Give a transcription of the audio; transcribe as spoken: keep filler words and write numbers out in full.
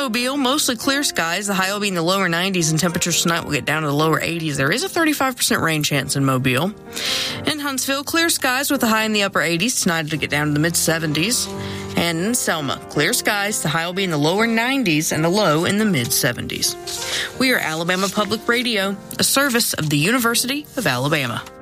Mobile, mostly clear skies. The high will be in the lower nineties, and temperatures tonight will get down to the lower eighties. There is a thirty-five percent rain chance in Mobile. In Huntsville, clear skies with a high in the upper eighties. Tonight it'll get down to the mid-seventies. And in Selma, clear skies. The high will be in the lower nineties and the low in the mid-seventies. We are Alabama Public Radio, a service of the University of Alabama.